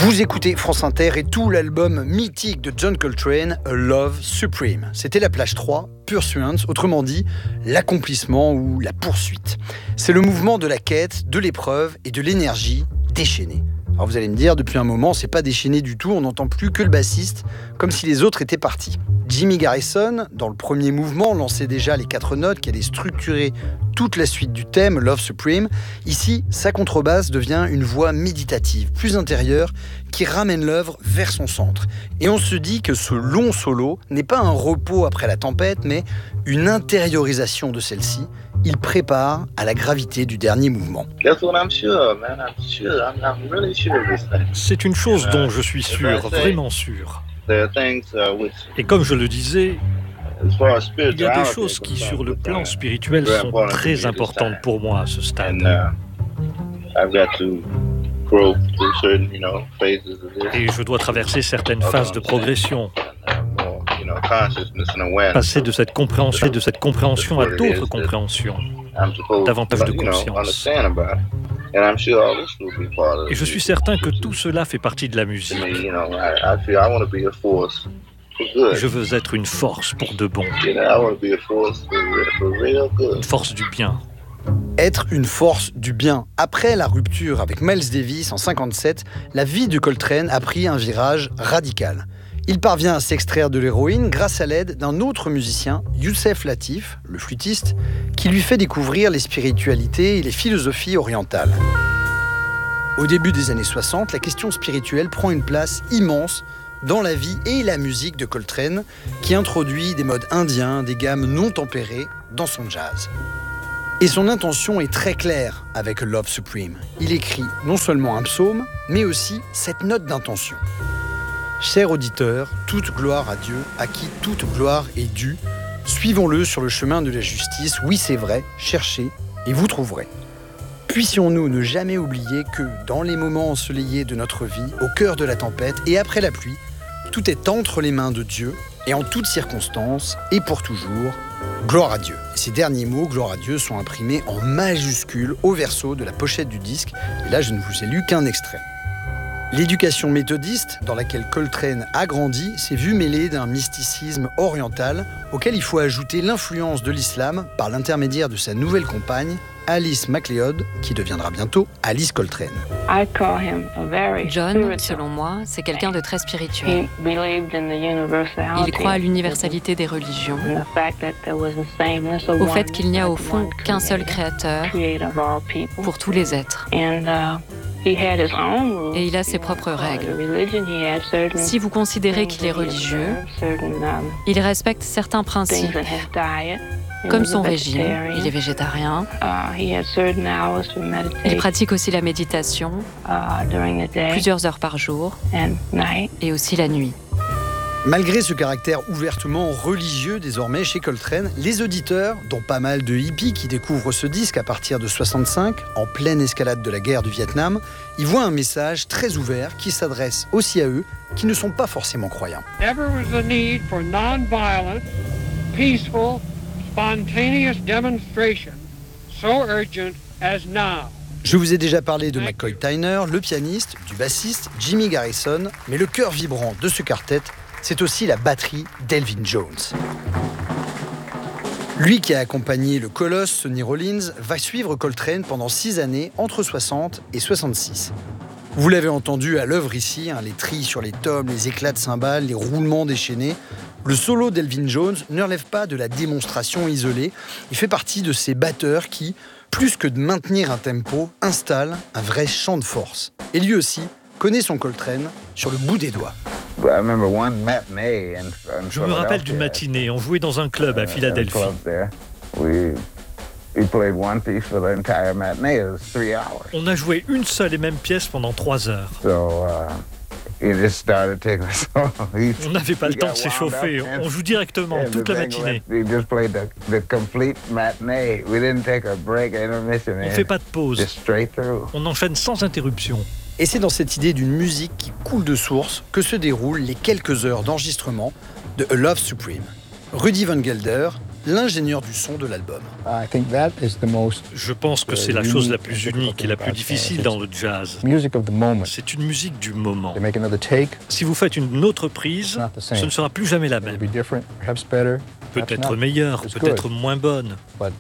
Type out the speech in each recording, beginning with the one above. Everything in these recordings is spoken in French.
Vous écoutez France Inter et tout l'album mythique de John Coltrane, A Love Supreme. C'était la plage 3, Pursuance, autrement dit, l'accomplissement ou la poursuite. C'est le mouvement de la quête, de l'épreuve et de l'énergie déchaînée. Alors vous allez me dire, depuis un moment, c'est pas déchaîné du tout, on n'entend plus que le bassiste, comme si les autres étaient partis. Jimmy Garrison, dans le premier mouvement, lançait déjà les 4 notes qui allaient structurer toute la suite du thème, Love Supreme. Ici, sa contrebasse devient une voix méditative, plus intérieure, qui ramène l'œuvre vers son centre. Et on se dit que ce long solo n'est pas un repos après la tempête, mais une intériorisation de celle-ci. Il prépare à la gravité du dernier mouvement. C'est une chose dont je suis sûr, vraiment sûr. Et comme je le disais, il y a des choses qui, sur le plan spirituel, sont très importantes pour moi à ce stade. Et je dois traverser certaines phases de progression, passer de cette compréhension à d'autres compréhensions, davantage de conscience. Et je suis certain que tout cela fait partie de la musique. Je veux être une force pour de bon. Une force du bien. Être une force du bien. Après la rupture avec Miles Davis en 1957, la vie de Coltrane a pris un virage radical. Il parvient à s'extraire de l'héroïne grâce à l'aide d'un autre musicien, Youssef Latif, le flûtiste, qui lui fait découvrir les spiritualités et les philosophies orientales. Au début des années 60, la question spirituelle prend une place immense dans la vie et la musique de Coltrane, qui introduit des modes indiens, des gammes non tempérées dans son jazz. Et son intention est très claire avec Love Supreme. Il écrit non seulement un psaume, mais aussi cette note d'intention. Cher auditeur, toute gloire à Dieu, à qui toute gloire est due. Suivons-le sur le chemin de la justice. Oui, c'est vrai, cherchez et vous trouverez. Puissions-nous ne jamais oublier que, dans les moments ensoleillés de notre vie, au cœur de la tempête et après la pluie, tout est entre les mains de Dieu et en toutes circonstances et pour toujours. Gloire à Dieu. Et ces derniers mots, gloire à Dieu, sont imprimés en majuscules au verso de la pochette du disque. Et là, je ne vous ai lu qu'un extrait. L'éducation méthodiste, dans laquelle Coltrane a grandi, s'est vue mêlée d'un mysticisme oriental auquel il faut ajouter l'influence de l'islam par l'intermédiaire de sa nouvelle compagne, Alice MacLeod, qui deviendra bientôt Alice Coltrane. John, selon moi, c'est quelqu'un de très spirituel. Il croit à l'universalité des religions, au fait qu'il n'y a au fond qu'un seul créateur pour tous les êtres. Et il a ses propres règles. Si vous considérez qu'il est religieux, il respecte certains principes, comme son régime. Il est végétarien. Il pratique aussi la méditation, plusieurs heures par jour, et aussi la nuit. Malgré ce caractère ouvertement religieux désormais chez Coltrane, les auditeurs, dont pas mal de hippies qui découvrent ce disque à partir de 65, en pleine escalade de la guerre du Vietnam, y voient un message très ouvert qui s'adresse aussi à eux, qui ne sont pas forcément croyants. Ever was the need for non-violent, peaceful, spontaneous demonstration, so urgent as now. Je vous ai déjà parlé de McCoy Tyner, le pianiste, du bassiste Jimmy Garrison, mais le cœur vibrant de ce quartet, c'est aussi la batterie d'Elvin Jones. Lui qui a accompagné le colosse Sonny Rollins va suivre Coltrane pendant 6 années entre 60 et 66. Vous l'avez entendu à l'œuvre ici, les trilles sur les tomes, les éclats de cymbales, les roulements déchaînés. Le solo d'Elvin Jones ne relève pas de la démonstration isolée. Il fait partie de ces batteurs qui, plus que de maintenir un tempo, installent un vrai champ de force. Et lui aussi connaît son Coltrane sur le bout des doigts. Je me rappelle d'une matinée, on jouait dans un club à Philadelphie. On a joué une seule et même pièce pendant 3 heures. On n'avait pas le temps de s'échauffer, on joue directement toute la matinée. On ne fait pas de pause, on enchaîne sans interruption. Et c'est dans cette idée d'une musique qui coule de source que se déroulent les quelques heures d'enregistrement de A Love Supreme. Rudy Van Gelder, l'ingénieur du son de l'album. Je pense que c'est la chose la plus unique et la plus difficile dans le jazz. C'est une musique du moment. Si vous faites une autre prise, ce ne sera plus jamais la même. Peut-être meilleure, peut-être moins bonne.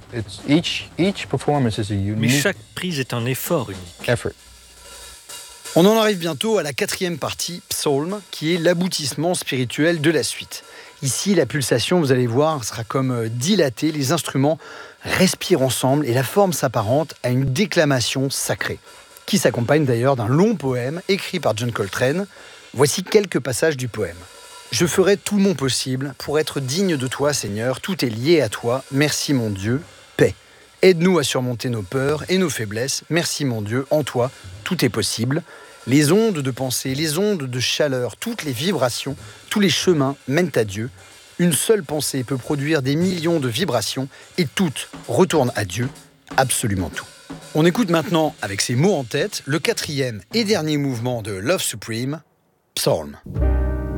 Mais chaque prise est un effort unique. On en arrive bientôt à la 4e partie, Psalm, qui est l'aboutissement spirituel de la suite. Ici, la pulsation, vous allez voir, sera comme dilatée, les instruments respirent ensemble et la forme s'apparente à une déclamation sacrée, qui s'accompagne d'ailleurs d'un long poème écrit par John Coltrane. Voici quelques passages du poème. « Je ferai tout mon possible pour être digne de toi, Seigneur, tout est lié à toi, merci mon Dieu, paix. Aide-nous à surmonter nos peurs et nos faiblesses, merci mon Dieu, en toi, tout est possible. Les ondes de pensée, les ondes de chaleur, toutes les vibrations, tous les chemins mènent à Dieu. Une seule pensée peut produire des millions de vibrations et toutes retournent à Dieu, absolument tout. » On écoute maintenant, avec ces mots en tête, le 4e et dernier mouvement de Love Supreme, Psalm.